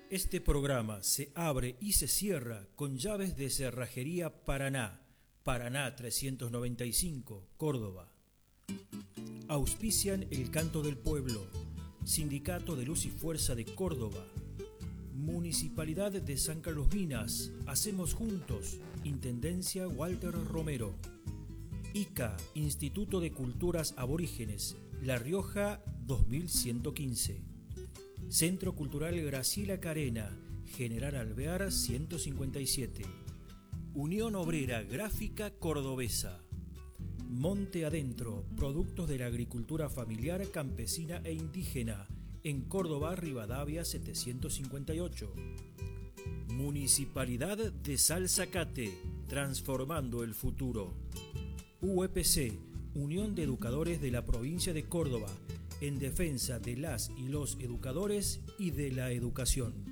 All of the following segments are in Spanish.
Este programa se abre y se cierra con llaves de Cerrajería Paraná, Paraná 395, Córdoba. Auspician El Canto del Pueblo, Sindicato de Luz y Fuerza de Córdoba, Municipalidad de San Carlos Minas, Hacemos Juntos, Intendencia Walter Romero. ICA, Instituto de Culturas Aborígenes, La Rioja 2115. Centro Cultural Graciela Carena, General Alvear 157. Unión Obrera Gráfica Cordobesa. Monte Adentro, productos de la agricultura familiar, campesina e indígena, en Córdoba, Rivadavia 758. Municipalidad de Salzacate, transformando el futuro. UEPC, Unión de Educadores de la Provincia de Córdoba, en defensa de las y los educadores y de la educación.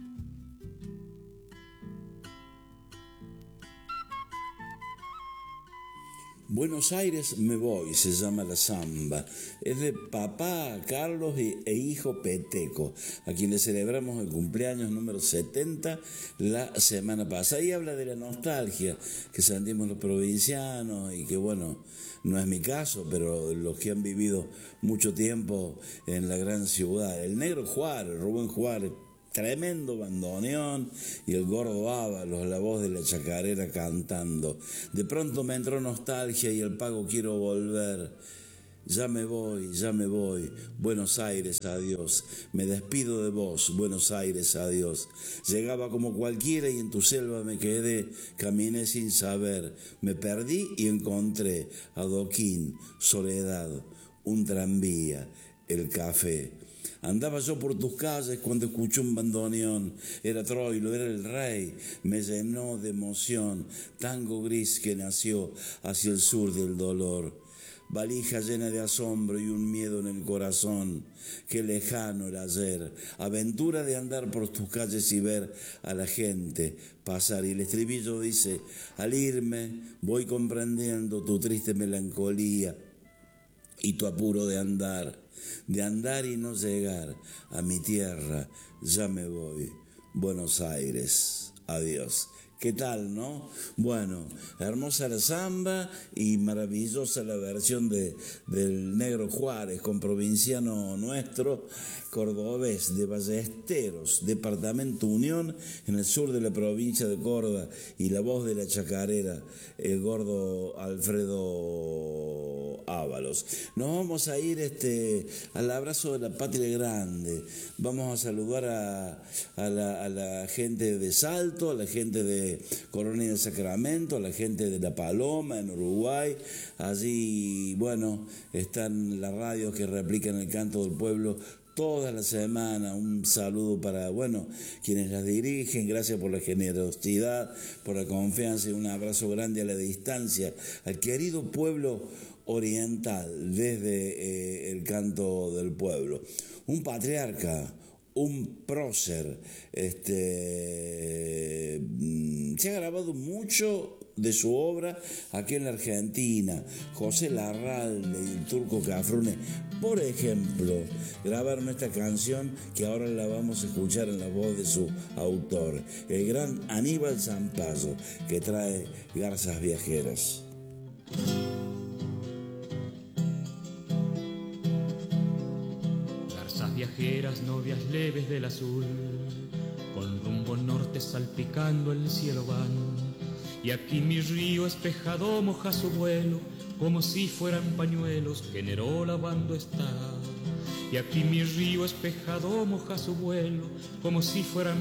Buenos Aires me voy, se llama la samba. Es de papá Carlos e hijo Peteco, a quien le celebramos el cumpleaños número 70 la semana pasada. Y habla de la nostalgia que sentimos los provincianos y que, bueno, no es mi caso, pero los que han vivido mucho tiempo en la gran ciudad. El Negro Juárez, Rubén Juárez, tremendo bandoneón, y el Gordo Ábalos, la voz de la chacarera cantando. De pronto me entró nostalgia y el pago quiero volver. Ya me voy, Buenos Aires, adiós. Me despido de vos, Buenos Aires, adiós. Llegaba como cualquiera y en tu selva me quedé, caminé sin saber. Me perdí y encontré adoquín, soledad, un tranvía, el café. Andaba yo por tus calles cuando escuché un bandoneón. Era Troilo, era el rey, me llenó de emoción. Tango gris que nació hacia el sur del dolor. Valija llena de asombro y un miedo en el corazón. Qué lejano era ayer. Aventura de andar por tus calles y ver a la gente pasar. Y el estribillo dice: al irme voy comprendiendo tu triste melancolía y tu apuro de andar y no llegar a mi tierra. Ya me voy, Buenos Aires, adiós. ¿Qué tal, no? Bueno, hermosa la samba y maravillosa la versión del Negro Juárez, con provinciano nuestro, cordobés, de Ballesteros, departamento Unión, en el sur de la provincia de Córdoba, y la voz de la chacarera, el gordo Alfredo Ábalos. Nos vamos a ir al abrazo de la patria grande. Vamos a saludar a la gente de Salto, a la gente de Colonia del Sacramento, a la gente de La Paloma en Uruguay. Allí, bueno, están las radios que replican el canto del pueblo toda la semana. Un saludo para, bueno, quienes las dirigen. Gracias por la generosidad, por la confianza, y un abrazo grande a la distancia al querido pueblo oriental desde el canto del pueblo. Un patriarca, un prócer, se ha grabado mucho de su obra aquí en la Argentina. José Larralde y el Turco Cafrune, por ejemplo, grabaron esta canción que ahora la vamos a escuchar en la voz de su autor, el gran Aníbal Zampayo, que trae Garzas Viajeras. Viajeras, novias leves del azul, con rumbo norte salpicando el cielo van. Y aquí mi río espejado moja su vuelo, como si fueran pañuelos que Neró lavando está. Y aquí mi río espejado moja su vuelo, como si fueran